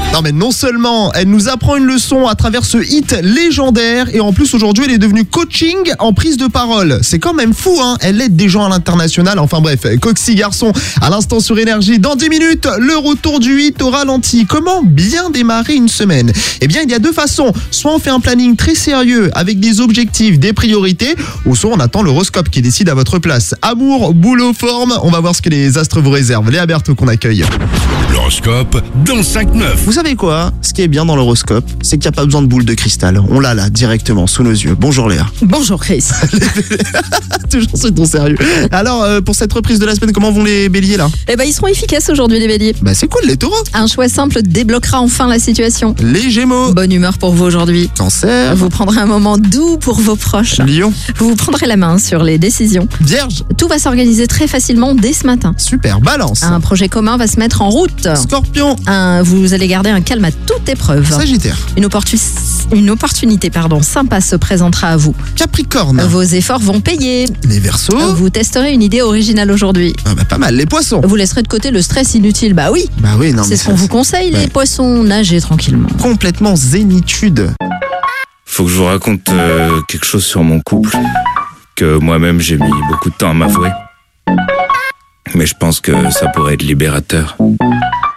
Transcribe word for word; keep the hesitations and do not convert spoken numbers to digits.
Non mais non seulement elle nous apprend une leçon à travers ce hit légendaire, et en plus aujourd'hui elle est devenue coaching en prise de parole. C'est quand même fou, hein. Elle aide des gens à l'international. Enfin bref, Coxy Garçon à l'instant sur Énergie. Dans dix minutes, le retour du hit au ralenti. Comment bien démarrer une semaine? Eh bien il y a deux façons. Soit on fait un planning très sérieux avec des objectifs, des priorités, ou soit on attend l'horoscope qui décide à votre place. Amour, boulot, forme, on va voir ce que les astres vous réservent. Léa Berthaud qu'on accueille. L'horoscope dans cinq neuf. Vous savez quoi? Ce qui est bien dans l'horoscope, c'est qu'il n'y a pas besoin de boule de cristal. On l'a là, directement, sous nos yeux. Bonjour Léa. Bonjour Chris. Toujours c'est ton sérieux. Alors, euh, pour cette reprise de la semaine, comment vont les béliers là? Eh ben, ils seront efficaces aujourd'hui, les béliers. Bah c'est cool, les taureaux. Un choix simple débloquera enfin la situation. Les gémeaux. Bonne humeur pour vous aujourd'hui. Cancer. Vous prendrez un moment doux pour vos proches. Lion. Vous vous prendrez la main sur les décisions. Vierge. Tout va s'organiser très facilement dès ce matin. Super. Balance. Un projet commun va se mettre en route. Scorpion. Un, vous allez garder un calme à toute épreuve. Sagittaire. Une, opportu- une opportunité pardon, sympa se présentera à vous. Capricorne. Vos efforts vont payer. Les Verseaux. Vous testerez une idée originale aujourd'hui. Ah bah pas mal. Les poissons. Vous laisserez de côté le stress inutile. Bah oui, Bah oui, non mais c'est ce qu'on vous conseille, Ouais. les poissons. Nagez tranquillement. complètement zénitude. Faut que je vous raconte euh, quelque chose sur mon couple, que moi-même j'ai mis beaucoup de temps à m'avouer. Mais je pense que ça pourrait être libérateur.